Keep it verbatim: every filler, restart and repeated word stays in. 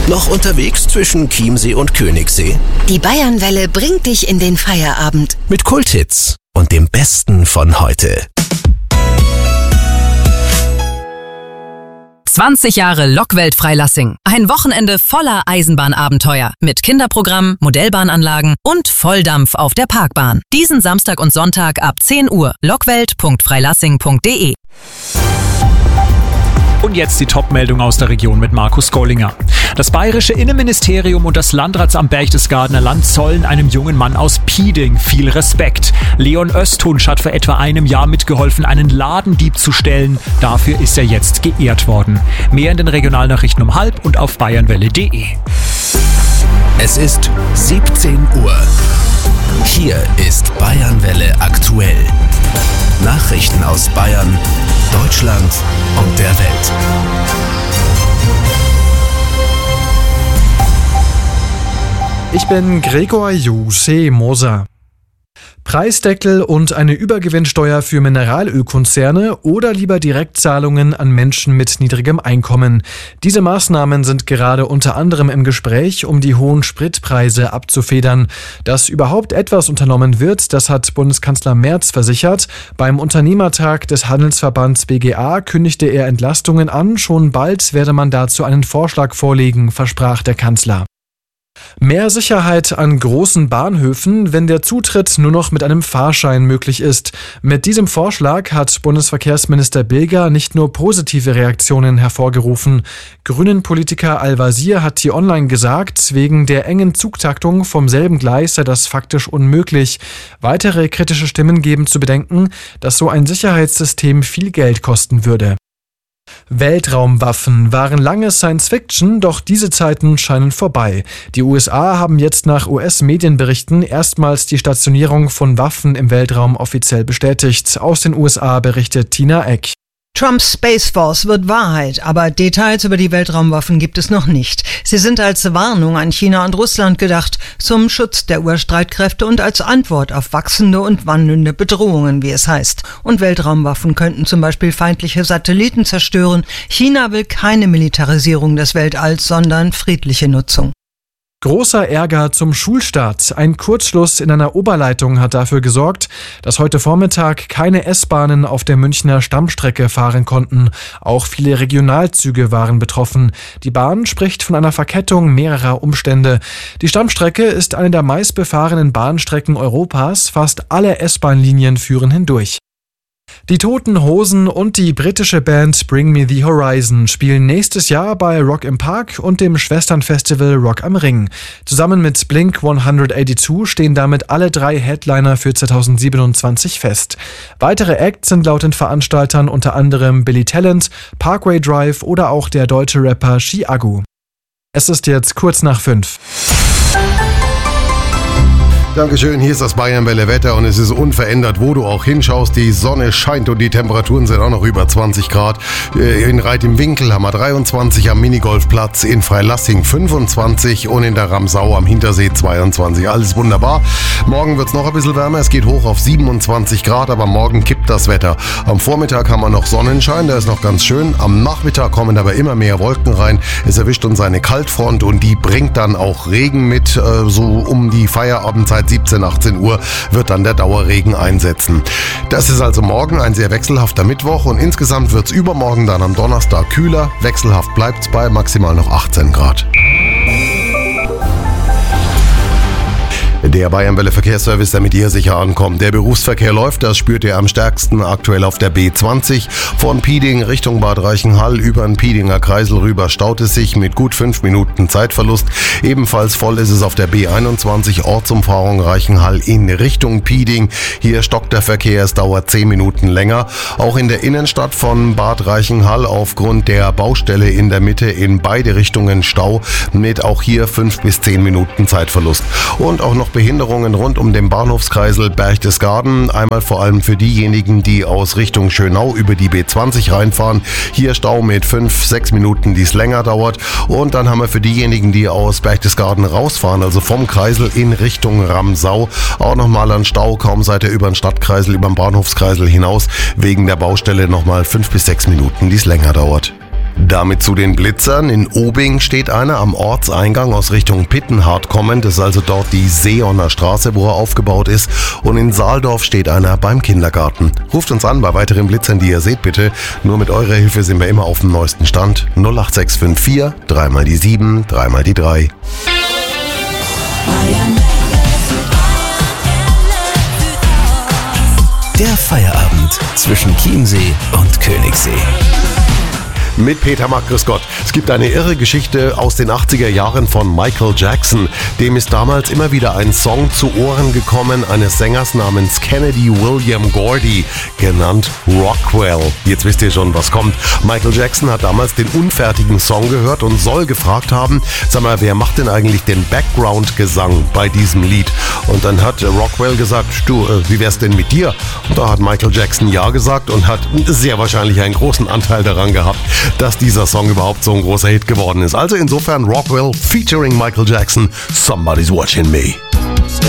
Noch unterwegs zwischen Chiemsee und Königssee? Die Bayernwelle bringt dich in den Feierabend. Mit Kulthits und dem Besten von heute. zwanzig Jahre Lokwelt Freilassing. Ein Wochenende voller Eisenbahnabenteuer. Mit Kinderprogramm, Modellbahnanlagen und Volldampf auf der Parkbahn. Diesen Samstag und Sonntag ab zehn Uhr. lockwelt punkt freilassing punkt de. Und jetzt die Top-Meldung aus der Region mit Markus Gollinger. Das bayerische Innenministerium und das Landratsamt Berchtesgadener Land zollen einem jungen Mann aus Pieding viel Respekt. Leon Östhunsch hat vor etwa einem Jahr mitgeholfen, einen Ladendieb zu stellen. Dafür ist er jetzt geehrt worden. Mehr in den Regionalnachrichten um halb und auf bayernwelle punkt de. Es ist siebzehn Uhr. Hier ist Bayernwelle aktuell. Nachrichten aus Bayern, Deutschland und der Welt. Ich bin Gregor Juse Moser. Preisdeckel und eine Übergewinnsteuer für Mineralölkonzerne oder lieber Direktzahlungen an Menschen mit niedrigem Einkommen. Diese Maßnahmen sind gerade unter anderem im Gespräch, um die hohen Spritpreise abzufedern. Dass überhaupt etwas unternommen wird, das hat Bundeskanzler Merz versichert. Beim Unternehmertag des Handelsverbands B G A kündigte er Entlastungen an. Schon bald werde man dazu einen Vorschlag vorlegen, versprach der Kanzler. Mehr Sicherheit an großen Bahnhöfen, wenn der Zutritt nur noch mit einem Fahrschein möglich ist. Mit diesem Vorschlag hat Bundesverkehrsminister Bilger nicht nur positive Reaktionen hervorgerufen. Grünen-Politiker Al-Wazir hat hier online gesagt, wegen der engen Zugtaktung vom selben Gleis sei das faktisch unmöglich. Weitere kritische Stimmen geben zu bedenken, dass so ein Sicherheitssystem viel Geld kosten würde. Weltraumwaffen waren lange Science-Fiction, doch diese Zeiten scheinen vorbei. Die U S A haben jetzt nach U S-Medienberichten erstmals die Stationierung von Waffen im Weltraum offiziell bestätigt. Aus den U S A berichtet Tina Eck. Trumps Space Force wird Wahrheit, aber Details über die Weltraumwaffen gibt es noch nicht. Sie sind als Warnung an China und Russland gedacht, zum Schutz der Urstreitkräfte und als Antwort auf wachsende und wandelnde Bedrohungen, wie es heißt. Und Weltraumwaffen könnten zum Beispiel feindliche Satelliten zerstören. China will keine Militarisierung des Weltalls, sondern friedliche Nutzung. Großer Ärger zum Schulstart. Ein Kurzschluss in einer Oberleitung hat dafür gesorgt, dass heute Vormittag keine S-Bahnen auf der Münchner Stammstrecke fahren konnten. Auch viele Regionalzüge waren betroffen. Die Bahn spricht von einer Verkettung mehrerer Umstände. Die Stammstrecke ist eine der meistbefahrenen Bahnstrecken Europas. Fast alle S-Bahn-Linien führen hindurch. Die Toten Hosen und die britische Band Bring Me the Horizon spielen nächstes Jahr bei Rock im Park und dem Schwesternfestival Rock am Ring. Zusammen mit Blink hundertzweiundachtzig stehen damit alle drei Headliner für zweitausendsiebenundzwanzig fest. Weitere Acts sind laut den Veranstaltern unter anderem Billy Talent, Parkway Drive oder auch der deutsche Rapper Chiago. Es ist jetzt kurz nach fünf. Dankeschön, hier ist das Bayernwelle Wetter und es ist unverändert, wo du auch hinschaust. Die Sonne scheint und die Temperaturen sind auch noch über zwanzig Grad. In Reit im Winkel haben wir dreiundzwanzig, am Minigolfplatz in Freilassing fünfundzwanzig und in der Ramsau am Hintersee zweiundzwanzig. Alles wunderbar. Morgen wird es noch ein bisschen wärmer, es geht hoch auf siebenundzwanzig Grad, aber morgen kippt das Wetter. Am Vormittag haben wir noch Sonnenschein, der ist noch ganz schön. Am Nachmittag kommen aber immer mehr Wolken rein. Es erwischt uns eine Kaltfront und die bringt dann auch Regen mit, so um die Feierabendzeit. siebzehn, achtzehn Uhr wird dann der Dauerregen einsetzen. Das ist also morgen ein sehr wechselhafter Mittwoch und insgesamt wird es übermorgen dann am Donnerstag kühler. Wechselhaft bleibt es bei maximal noch achtzehn Grad. Der Bayernwelle Verkehrsservice, damit ihr sicher ankommt. Der Berufsverkehr läuft, das spürt ihr am stärksten aktuell auf der B zwanzig. Von Pieding Richtung Bad Reichenhall über den Piedinger Kreisel rüber staut es sich mit gut fünf Minuten Zeitverlust. Ebenfalls voll ist es auf der B einundzwanzig Ortsumfahrung Reichenhall in Richtung Pieding. Hier stockt der Verkehr, es dauert zehn Minuten länger. Auch in der Innenstadt von Bad Reichenhall aufgrund der Baustelle in der Mitte in beide Richtungen Stau mit auch hier fünf bis zehn Minuten Zeitverlust. Und auch noch Behinderungen rund um den Bahnhofskreisel Berchtesgaden. Einmal vor allem für diejenigen, die aus Richtung Schönau über die B zwanzig reinfahren. Hier Stau mit fünf, sechs Minuten, die es länger dauert. Und dann haben wir für diejenigen, die aus Berchtesgaden rausfahren, also vom Kreisel in Richtung Ramsau, auch nochmal an Stau. Kaum seid ihr über den Stadtkreisel, über den Bahnhofskreisel hinaus. Wegen der Baustelle nochmal fünf bis sechs Minuten, die es länger dauert. Damit zu den Blitzern. In Obing steht einer am Ortseingang aus Richtung Pittenhardt kommend. Das ist also dort die Seeoner Straße, wo er aufgebaut ist. Und in Saaldorf steht einer beim Kindergarten. Ruft uns an bei weiteren Blitzern, die ihr seht, bitte. Nur mit eurer Hilfe sind wir immer auf dem neuesten Stand. null acht sechs fünf vier, dreimal die sieben, dreimal die drei. Der Feierabend zwischen Chiemsee und Königssee. Mit Peter Mack, grüß Gott. Es gibt eine irre Geschichte aus den achtziger Jahren von Michael Jackson. Dem ist damals immer wieder ein Song zu Ohren gekommen eines Sängers namens Kennedy William Gordy, genannt Rockwell. Jetzt wisst ihr schon, was kommt. Michael Jackson hat damals den unfertigen Song gehört und soll gefragt haben, sag mal, wer macht denn eigentlich den Background-Gesang bei diesem Lied? Und dann hat Rockwell gesagt, du, wie wär's denn mit dir? Und da hat Michael Jackson ja gesagt und hat sehr wahrscheinlich einen großen Anteil daran gehabt, dass dieser Song überhaupt so ein großer Hit geworden ist. Also insofern Rockwell featuring Michael Jackson, Somebody's Watching Me.